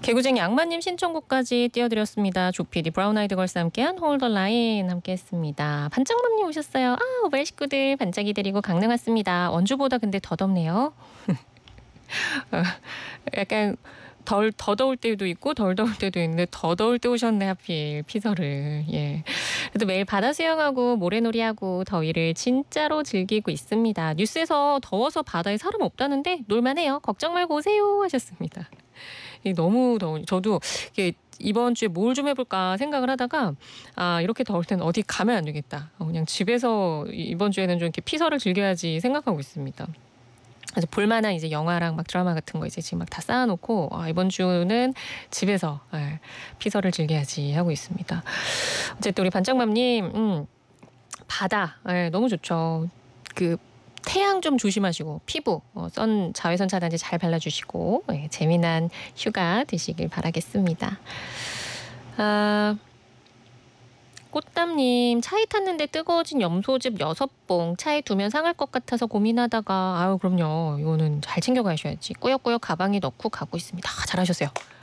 개구쟁이 악마님 신청곡까지 띄워드렸습니다. 조피디 브라운 아이드 걸스 함께한 홀더 라인 함께했습니다. 반짝맘님 오셨어요. 아, 오발 식구들 반짝이 데리고 강릉 왔습니다. 원주보다 근데 더 덥네요. 어, 약간 더 더울 때도 있고 덜 더울 때도 있는데 더 더울 때 오셨네 하필 피서를. 예. 그래도 매일 바다 수영하고 모래놀이하고 더위를 진짜로 즐기고 있습니다. 뉴스에서 더워서 바다에 사람 없다는데 놀만해요. 걱정 말고 오세요 하셨습니다. 너무 더우니 저도 이게 이번 주에 뭘 좀 해볼까 생각을 하다가 아 이렇게 더울 때는 어디 가면 안 되겠다. 그냥 집에서 이번 주에는 좀 이렇게 피서를 즐겨야지 생각하고 있습니다. 그래서 볼만한 이제 영화랑 막 드라마 같은 거 이제 지금 막 다 쌓아놓고 아, 이번 주는 집에서 피서를 즐겨야지 하고 있습니다. 어쨌든 우리 반짝맘님 바다 너무 좋죠. 그 태양 좀 조심하시고 피부 선 자외선 차단제 잘 발라주시고 재미난 휴가 되시길 바라겠습니다. 아, 꽃담님 차에 탔는데 뜨거워진 염소즙 6봉 차에 두면 상할 것 같아서 고민하다가 아유 그럼요 이거는 잘 챙겨가셔야지 꾸역꾸역 가방에 넣고 가고 있습니다. 아, 잘하셨어요.